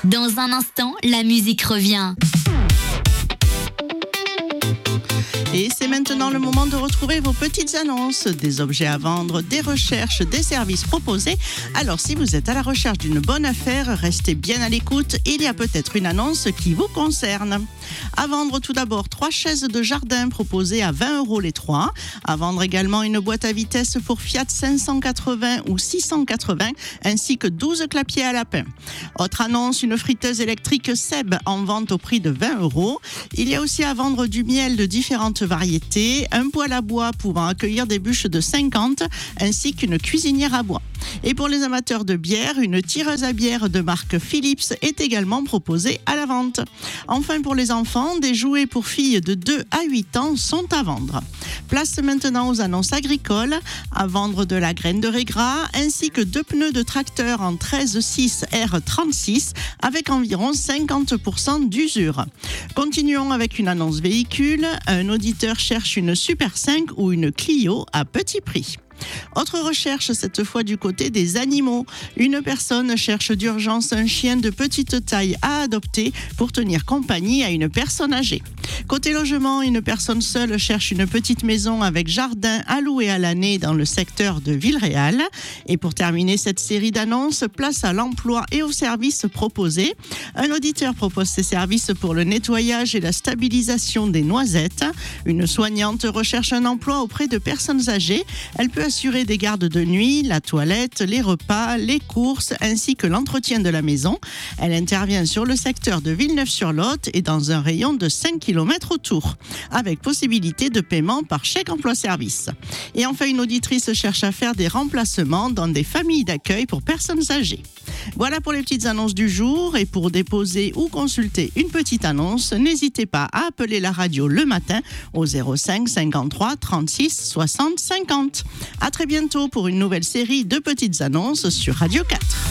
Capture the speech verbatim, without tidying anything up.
Dans un instant, la musique revient. Et c'est maintenant le moment de retrouver vos petites annonces, des objets à vendre, des recherches, des services proposés. Alors si vous êtes à la recherche d'une bonne affaire, restez bien à l'écoute, il y a peut-être une annonce qui vous concerne. À vendre tout d'abord trois chaises de jardin proposées à vingt euros les trois. À vendre également une boîte à vitesse pour Fiat cinq cent quatre-vingts ou six cent quatre-vingts ainsi que douze clapiers à lapin. Autre annonce, une friteuse électrique Seb en vente au prix de vingt euros. Il y a aussi à vendre du miel de différentes variétés, un poêle à bois pouvant accueillir des bûches de cinquante ainsi qu'une cuisinière à bois. Et pour les amateurs de bière, une tireuse à bière de marque Philips est également proposée à la vente. Enfin, pour les enfants, des jouets pour filles de deux à huit ans sont à vendre. Place maintenant aux annonces agricoles. À vendre de la graine de régras ainsi que deux pneus de tracteur en treize six R trente-six avec environ cinquante pour cent d'usure. Continuons avec une annonce véhicule. Un auditeur cherche une Super cinq ou une Clio à petit prix. Autre recherche, cette fois du côté des animaux. Une personne cherche d'urgence un chien de petite taille à adopter pour tenir compagnie à une personne âgée. Côté logement, une personne seule cherche une petite maison avec jardin à louer à l'année dans le secteur de Villeréal. Et pour terminer cette série d'annonces, place à l'emploi et aux services proposés. Un auditeur propose ses services pour le nettoyage et la stabilisation des noisettes. Une soignante recherche un emploi auprès de personnes âgées. Elle peut assurer des gardes de nuit, la toilette, les repas, les courses ainsi que l'entretien de la maison. Elle intervient sur le secteur de Villeneuve-sur-Lot et dans un rayon de cinq kilomètres autour, avec possibilité de paiement par chèque emploi-service. Et enfin, une auditrice cherche à faire des remplacements dans des familles d'accueil pour personnes âgées. Voilà pour les petites annonces du jour, et pour déposer ou consulter une petite annonce, n'hésitez pas à appeler la radio le matin au zéro cinq cinquante-trois trente-six soixante cinquante. À très bientôt pour une nouvelle série de petites annonces sur Radio quatre.